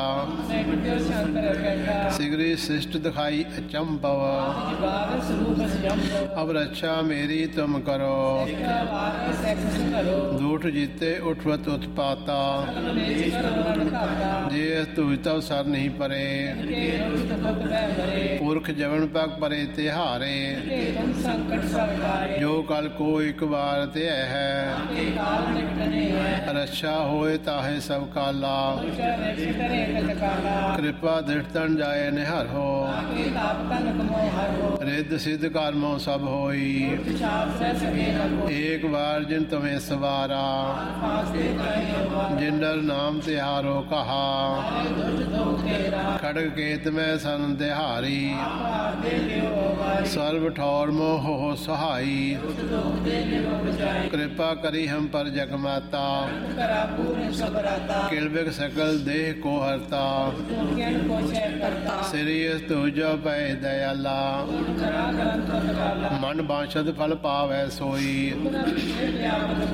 सिगरी शिष्ट दिखाई अचंभव, अब रक्षा मेरी तुम करो। दूठ जीते उठवत उत्पाता, जे तुझ तब सर नहीं परे। पुरख जवन पग परे तिहारे, जो कल को एक बार ते है। रक्षा होए ताहे सब काला, कृपा दृढ़तन जाए निहर हो। रिद्ध सिद्ध कर्मों सब होई, एक बार जिन तुम्हें सवारा। जिंदर नाम तिहारो कहा, खड़ग केत में सन तिहारी। सर्व ठौर मोह हो सहाई, कृपा करी हम पर जगमाता। किलबिक सकल देह को हरता, सिरियस तुझो पै दयाला। मन बांछद फल पावै सोई,